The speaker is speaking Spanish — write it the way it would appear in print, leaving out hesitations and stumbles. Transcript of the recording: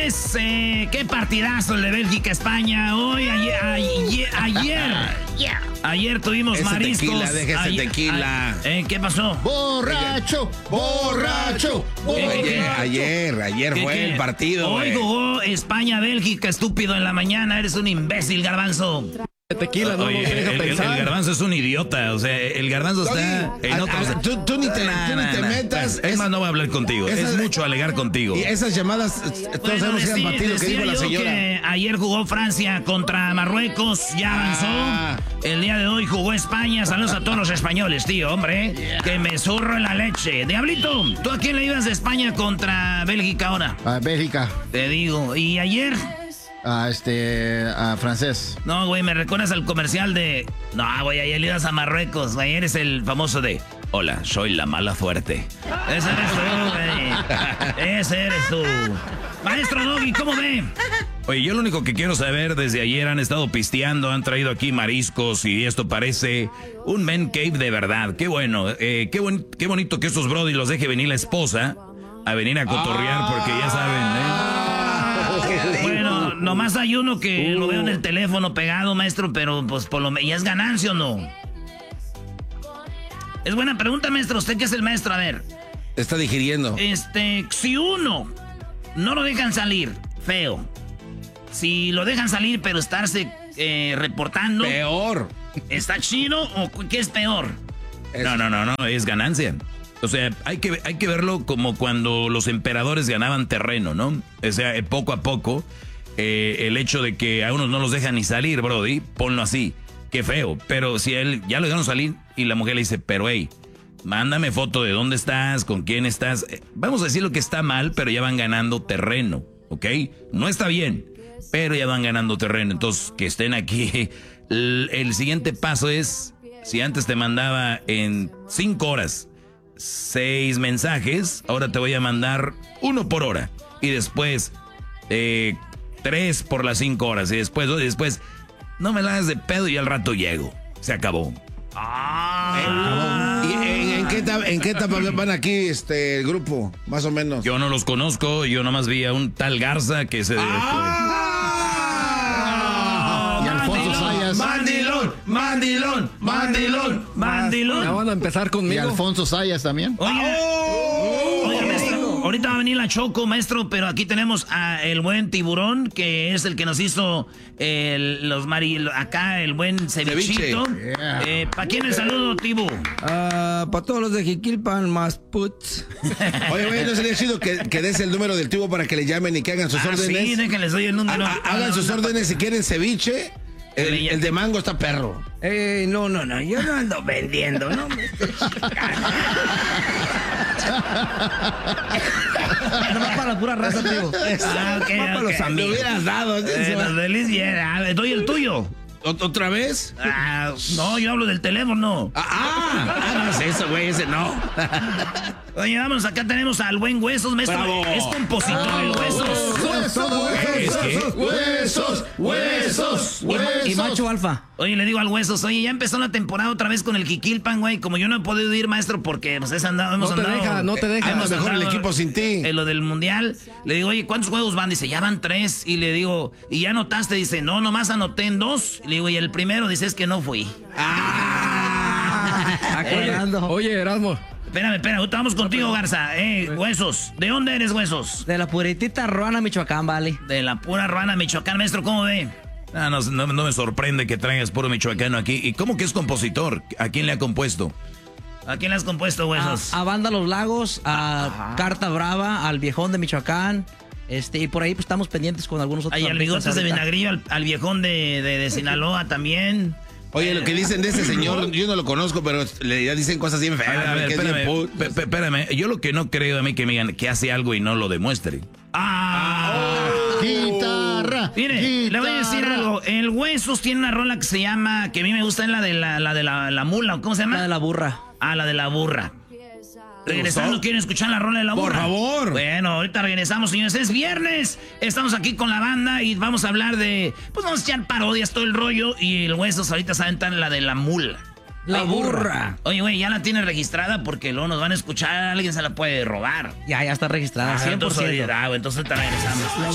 Qué partidazo el de Bélgica-España hoy, ayer tuvimos ese mariscos. Tequila, deja ese tequila. ¿Qué pasó? Borracho. Ayer fue el partido. Hoy jugó España-Bélgica, estúpido, en la mañana. Eres un imbécil, Garbanzo. Tequila, no Oye, nos deja pensar. el Garbanzo es un idiota, o sea, el Garbanzo está en otra... Tú ni te metas. Es más, no voy a hablar contigo, es mucho alegar contigo. Y esas llamadas, todos sabemos que eran partidos que dijo la señora. Que ayer jugó Francia contra Marruecos, ya avanzó. El día de hoy jugó España. Saludos a todos los españoles, tío, hombre. Que me zurro en la leche. Diablito, ¿tú a quién le ibas de España contra Bélgica ahora? A Bélgica. Te digo, ¿y ayer? A francés. No, güey, me recuerdas al comercial de... No, güey, ayer le ibas a Marruecos. Ayer es el famoso de... Hola, soy la mala suerte. Ese eres tú, güey. Ese eres tú. Maestro Doggy, ¿cómo ve? Oye, yo lo único que quiero saber, desde ayer han estado pisteando, han traído aquí mariscos y esto parece un man cave de verdad. Qué bueno, qué bonito que estos brody los deje venir la esposa a venir a cotorrear porque ya saben, Bueno, nomás hay uno que lo veo en el teléfono pegado, maestro, pero pues por lo menos, ¿ya es ganancia o no? Es buena pregunta, maestro. ¿Usted qué es el maestro? A ver. Está digiriendo. Si uno no lo dejan salir, feo. Si lo dejan salir, pero estarse reportando. Peor. ¿Está chido o qué es peor? No, es ganancia. O sea, hay que verlo como cuando los emperadores ganaban terreno, ¿no? O sea, poco a poco, el hecho de que a unos no los dejan ni salir, brody, ponlo así. Qué feo. Pero si a él ya lo dejaron salir y la mujer le dice, pero hey, mándame foto de dónde estás, con quién estás. Vamos a decir lo que está mal, pero ya van ganando terreno, ¿ok? No está bien, pero ya van ganando terreno. Entonces, que estén aquí. El siguiente paso es, si antes te mandaba en 5 horas 6 mensajes, ahora te voy a mandar 1 por hora. Y después 3 por las 5 horas. Y después 2, y después no me la hagas de pedo y al rato llego. Se acabó. ¿Y en qué etapa van aquí el grupo? Más o menos. Yo no los conozco, yo nomás vi a un tal Garza que se... Y Alfonso Sayas. Mandilón. Ya van a empezar conmigo. Y Alfonso Sayas también. Oiga, maestro, ahorita va a venir la Choco, maestro, pero aquí tenemos a el buen Tiburón, que es el que nos hizo acá el buen cevichito. Yeah. ¿Para quién el saludo, Tibu? Para todos los de Jiquilpan, más puts. Oye, ¿no sería chido que des el número del Tibu para que le llamen y que hagan sus órdenes? Sí, déjenles doy el número. Hagan sus órdenes si quieren ceviche. El de mango está perro. No, yo no ando vendiendo, ¿no? Nomás para la pura raza, tío. Para los amigos. Lo hubieras dado. Los delis, doy el tuyo. ¿Otra vez? No, yo hablo del teléfono. No es eso, güey, ese no. Oye, vamos, acá tenemos al buen Huesos, maestro. Bravo. Es compositor el Huesos. Y macho alfa. Oye, le digo al Huesos, oye, ya empezó la temporada otra vez con el Jiquilpan, güey. Como yo no he podido ir, maestro, porque pues hemos andado. No te deja. Hemos mejor el equipo sin ti. En lo del mundial. Le digo, oye, ¿cuántos juegos van? Dice, ya van 3. Y le digo, ¿y ya anotaste? Dice, no, nomás anoté en 2. Le digo, y el primero, dice, es que no fui. Oye, Erasmo. Espérame, ahorita vamos contigo, Garza. Huesos, ¿de dónde eres, Huesos? De la puritita Ruana, Michoacán, vale. De la pura Ruana, Michoacán, maestro, ¿cómo ve? No me sorprende que traigas puro michoacano aquí. ¿Y cómo que es compositor? ¿A quién le ha compuesto? ¿A quién le has compuesto, Huesos? A Banda Los Lagos, a Carta Brava, al Viejón de Michoacán. Y por ahí pues estamos pendientes con algunos otros. Ay, al Bigotes de Vinagrillo, al Viejón de Sinaloa también. Oye, lo que dicen de ese señor, yo no lo conozco, pero ya dicen cosas bien feas. A ver, espérame. Yo lo que no creo a mí que me digan que hace algo y no lo demuestre. Guitarra. Mire, le voy a decir algo. El Huesos tiene una rola que se llama, que a mí me gusta, es la de la mula, ¿cómo se llama? La de la burra. La de la burra. Regresando, ¿quieren escuchar la rola de la burra? Por favor. Bueno, ahorita regresamos, señores. Es viernes. Estamos aquí con la banda y vamos a hablar de... Pues vamos a echar parodias, todo el rollo. Y el Huesos ahorita se aventan la de la mula. La burra. Oye, güey, ya la tiene registrada porque luego nos van a escuchar. Alguien se la puede robar. Ya está registrada, 100%. Entonces ahorita regresamos.